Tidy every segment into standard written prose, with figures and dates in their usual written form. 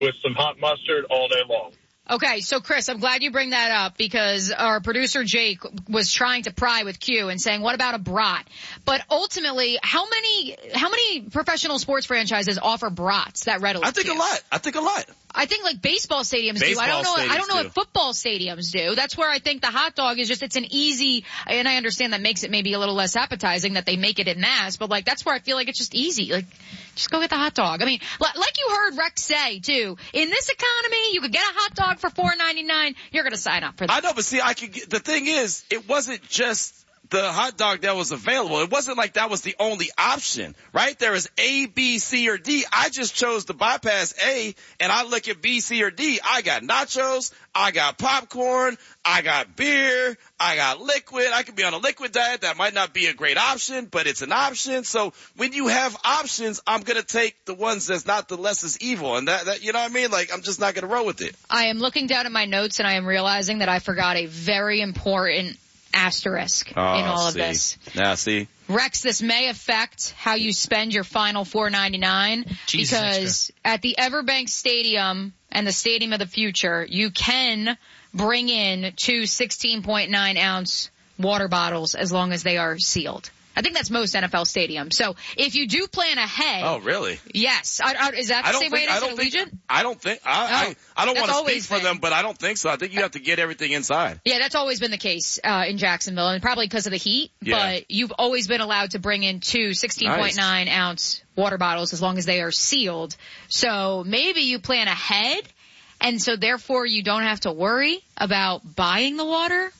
with some hot mustard all day long. Okay, so Chris, I'm glad you bring that up because our producer Jake was trying to pry with Q and saying, what about a brat? But ultimately, how many professional sports franchises offer brats that readily? I think a lot. I think like baseball stadiums do. I don't know what football stadiums do. That's where I think the hot dog is just, it's an easy, and I understand that makes it maybe a little less appetizing that they make it in mass, but like that's where I feel like it's just easy. Like, just go get the hot dog. I mean, like you heard Rex say too, in this economy, you could get a hot dog for $4.99. You're going to sign up for that. I know, but see, the thing is, it wasn't just the hot dog that was available. It wasn't like that was the only option, right? There is A, B, C, or D. I just chose to bypass A, and I look at B, C, or D. I got nachos. I got popcorn. I got beer. I got liquid. I could be on a liquid diet. That might not be a great option, but it's an option. So when you have options, I'm going to take the ones that's not the less is evil. And that, you know what I mean? Like, I'm just not going to roll with it. I am looking down at my notes, and I am realizing that I forgot a very important asterisk in all of this. Now, see. Rex, this may affect how you spend your final $4.99 because at the Everbank Stadium and the Stadium of the Future, you can bring in 2 16.9-ounce water bottles as long as they are sealed. I think that's most NFL stadiums. So if you do plan ahead. Oh, really? Yes. Is that the same way it is at Allegiant? I don't think. I don't want to speak for them, but I don't think so. I think you have to get everything inside. Yeah, that's always been the case in Jacksonville, and probably because of the heat. Yeah. But you've always been allowed to bring in 2 16.9-ounce water bottles as long as they are sealed. So maybe you plan ahead, and so therefore you don't have to worry about buying the water.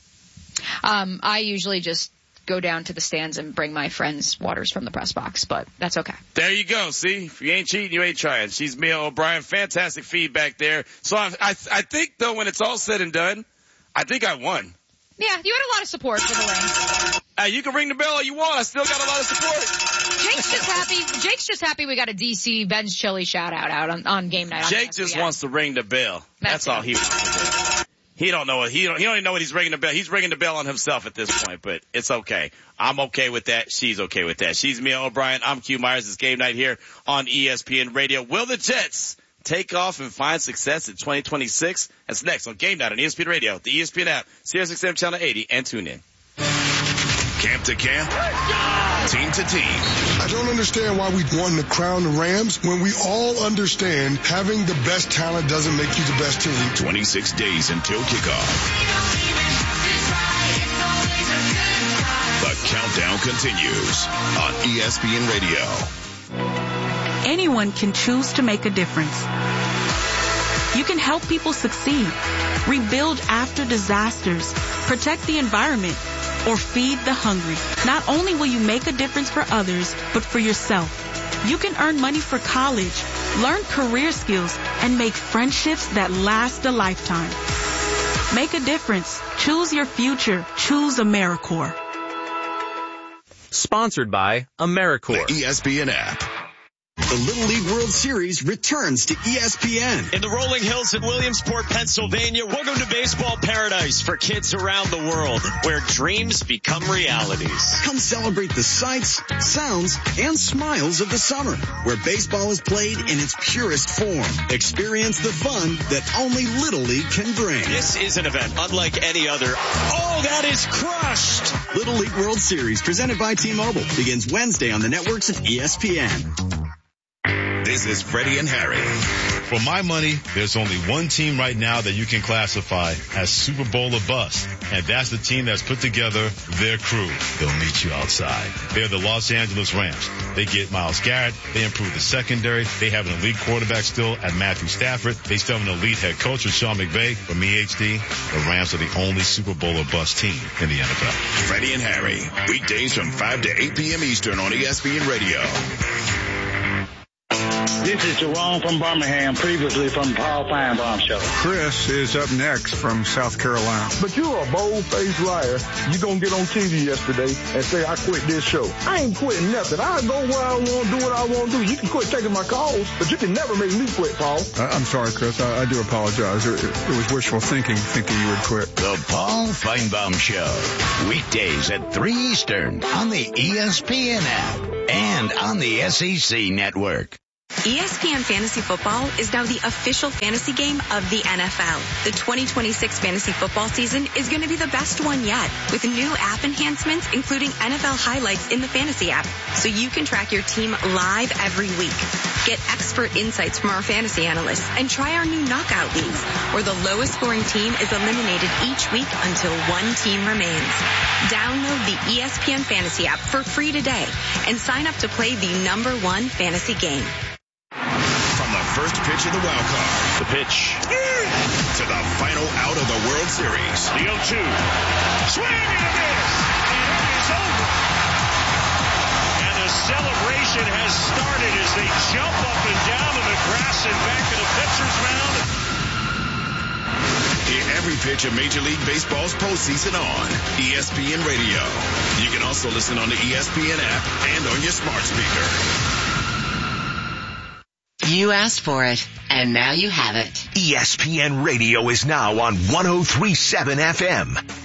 I usually just go down to the stands and bring my friends waters from the press box, but that's okay. There you go. See, if you ain't cheating, you ain't trying. She's Mia O'Brien. Fantastic feedback there. So I think, though, when it's all said and done, I think I won. Yeah, you had a lot of support for the win. You can ring the bell all you want. I still got a lot of support. Jake's just happy we got a DC Ben's Chili shout out on game night. Jake just wants to ring the bell. That's all he wants to do. He don't even know what he's ringing the bell. He's ringing the bell on himself at this point, but it's okay. I'm okay with that. She's okay with that. She's Mia O'Brien. I'm Q Myers. It's game night here on ESPN Radio. Will the Jets take off and find success in 2026? That's next on game night on ESPN Radio, the ESPN app, SiriusXM Channel 80, and tune in. Camp to camp, team to team. I don't understand why we won to crown the Rams when we all understand having the best talent doesn't make you the best team. 26 days until kickoff. The countdown continues on ESPN Radio. Anyone can choose to make a difference. You can help people succeed, rebuild after disasters, protect the environment, or feed the hungry. Not only will you make a difference for others, but for yourself. You can earn money for college, learn career skills, and make friendships that last a lifetime. Make a difference. Choose your future. Choose AmeriCorps. Sponsored by AmeriCorps. The ESPN app. The Little League World Series returns to ESPN. In the rolling hills in Williamsport, Pennsylvania, welcome to baseball paradise for kids around the world, where dreams become realities. Come celebrate the sights, sounds, and smiles of the summer, where baseball is played in its purest form. Experience the fun that only Little League can bring. This is an event unlike any other. Oh, that is crushed! Little League World Series, presented by T-Mobile, begins Wednesday on the networks of ESPN. This is Freddie and Harry. For my money, there's only one team right now that you can classify as Super Bowl or bust, and that's the team that's put together their crew. They'll meet you outside. They're the Los Angeles Rams. They get Myles Garrett. They improve the secondary. They have an elite quarterback still at Matthew Stafford. They still have an elite head coach with Sean McVay. For me, HD, the Rams are the only Super Bowl or bust team in the NFL. Freddie and Harry, weekdays from 5 to 8 p.m. Eastern on ESPN Radio. This is Jerome from Birmingham, previously from the Paul Feinbaum Show. Chris is up next from South Carolina. But you're a bold-faced liar. You're going to get on TV yesterday and say, I quit this show. I ain't quitting nothing. I go where I want to do what I want to do. You can quit taking my calls, but you can never make me quit, Paul. I'm sorry, Chris. I do apologize. It was wishful thinking you would quit. The Paul Feinbaum Show. Weekdays at 3 Eastern on the ESPN app and on the SEC network. ESPN Fantasy Football is now the official fantasy game of the NFL. The 2026 fantasy football season is going to be the best one yet, with new app enhancements, including NFL highlights in the fantasy app, so you can track your team live every week. Get expert insights from our fantasy analysts and try our new knockout leagues, where the lowest scoring team is eliminated each week until one team remains. Download the ESPN Fantasy app for free today and sign up to play the #1 fantasy game. From the first pitch of the wild card, the pitch, to the final out of the World Series, the 0-2, swing and a miss, and it is over. And the celebration has started as they jump up and down to the grass and back to the pitcher's mound. Hear every pitch of Major League Baseball's postseason on ESPN Radio. You can also listen on the ESPN app and on your smart speaker. You asked for it, and now you have it. ESPN Radio is now on 103.7 FM.